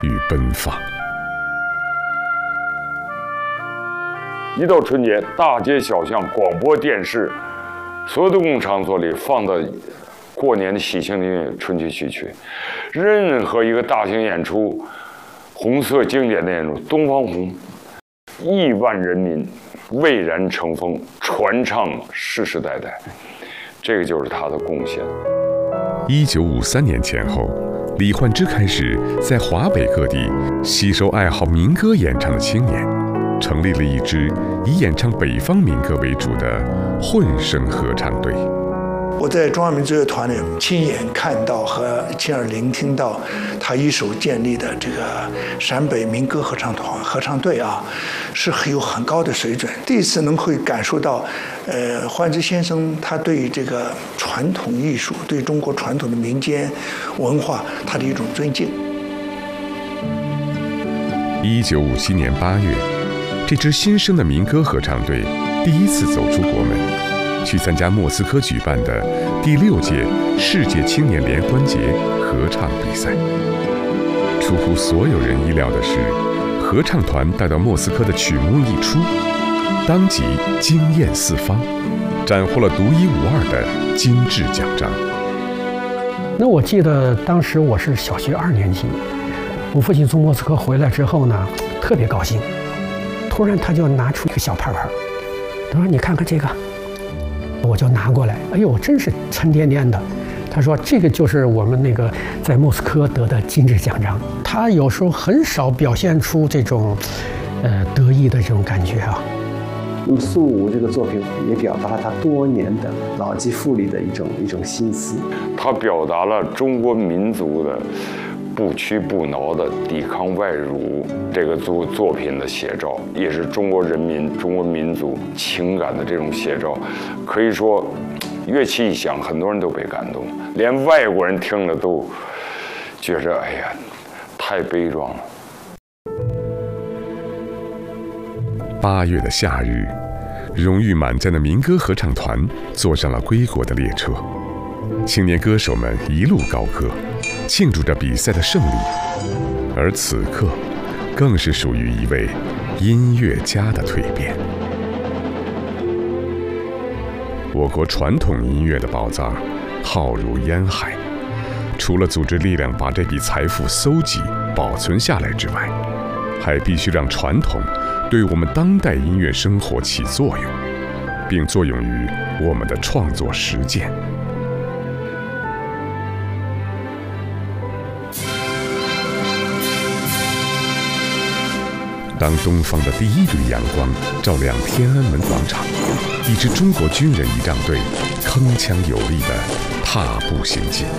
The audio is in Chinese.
与奔放。 一到春节，大街小巷、广播电视，所有的工场所里放的过年的喜庆音乐、春节序曲，任何一个大型演出，红色经典的演出，东方红，亿万人民蔚然成风，传唱世世代代，这个就是他的贡献。 1953年前后，李焕之开始在华北各地吸收爱好民歌演唱的青年，成立了一支以演唱北方民歌为主的混声合唱队。 我在中央民族乐团里亲眼看到和亲耳聆听到他一手建立的这个陕北民歌合唱队啊，是有很高的水准。第一次能会感受到，焕之先生他对这个传统艺术、对中国传统的民间文化他的一种尊敬。 1957年8月，这支新生的民歌合唱队第一次走出国门，去参加莫斯科举办的第6届世界青年联欢节合唱比赛。出乎所有人意料的是，合唱团带到莫斯科的曲目一出，当即惊艳四方，斩获了独一无二的金质奖章。 那我记得当时我是小学2年级，我父亲从莫斯科回来之后呢，特别高兴，突然他就拿出一个小牌牌，他说：“你看看这个。”我就拿过来，哎呦，真是沉甸甸的。他说：“这个就是我们那个在莫斯科得的金质奖章。”他有时候很少表现出这种，得意的这种感觉啊。 那么宋武这个作品也表达了他多年的老骥伏枥的一种心思。 他表达了中国民族的不屈不挠的抵抗外辱，这个作品的写照，也是中国人民、中国民族情感的这种写照。可以说，乐器一响，很多人都被感动，连外国人听了都觉着，哎呀，太悲壮了。 8月的夏日，荣誉满载的民歌合唱团坐上了归国的列车，青年歌手们一路高歌，庆祝着比赛的胜利。而此刻，更是属于一位音乐家的蜕变。我国传统音乐的宝藏浩如烟海，除了组织力量把这笔财富搜集保存下来之外，还必须让传统对我们当代音乐生活起作用，并作用于我们的创作实践。当东方的第一缕阳光照亮天安门广场，一支中国军人仪仗队铿锵有力地踏步行进。